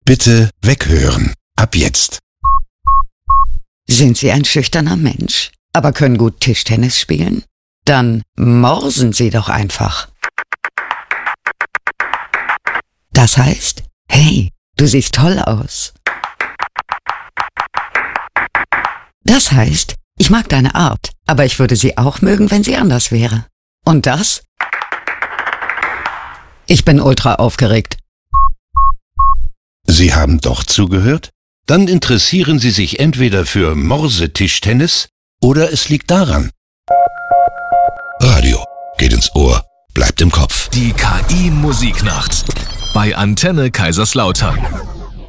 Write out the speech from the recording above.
Bitte weghören. Ab jetzt. Sind Sie ein schüchterner Mensch, aber können gut Tischtennis spielen? Dann morsen Sie doch einfach. Das heißt, hey, du siehst toll aus. Das heißt, ich mag deine Art, aber ich würde sie auch mögen, wenn sie anders wäre. Und das? Ich bin ultra aufgeregt. Sie haben doch zugehört? Dann interessieren Sie sich entweder für Morsetischtennis oder es liegt daran. Radio geht ins Ohr, bleibt im Kopf. Die KI-Musiknacht bei Antenne Kaiserslautern.